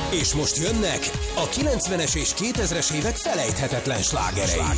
És most jönnek a 90-es és 2000-es évek felejthetetlen slágerei.